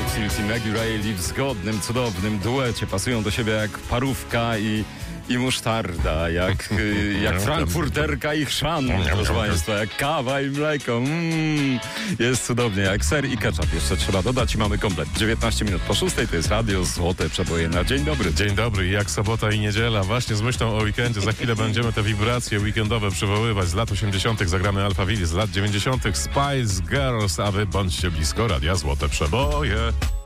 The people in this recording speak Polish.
Hetfield i Maggie Reilly w zgodnym, cudownym duecie pasują do siebie jak parówka i musztarda, jak frankfurterka i chrzan, proszę Państwa, jak kawa i mleko. Jest cudownie, jak ser i ketchup jeszcze trzeba dodać i mamy komplet. 19 minut po 6, to jest Radio Złote Przeboje na Dzień dobry. Dzień dobry, jak sobota i niedziela. Właśnie z myślą o weekendzie. Za chwilę będziemy te wibracje weekendowe przywoływać. Z lat 80. zagramy Alphaville, z lat 90. Spice Girls, a wy bądźcie blisko Radia Złote Przeboje.